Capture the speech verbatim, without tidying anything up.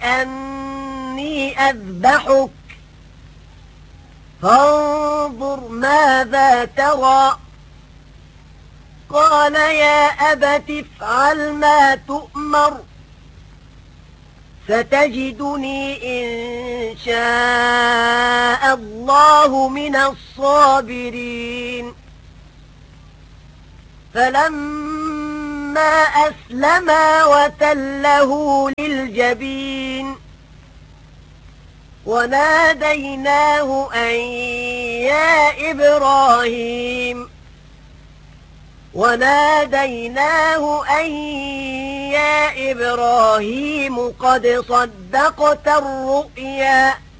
أني أذبحك فانظر ماذا ترى. قال يا أبت افعل ما تؤمر ستجدني إن شاء الله من الصابرين. فلما أسلما وتله للجبين وناديناه أن يا إبراهيم وناديناه أن يا إبراهيم قد صدقت الرؤيا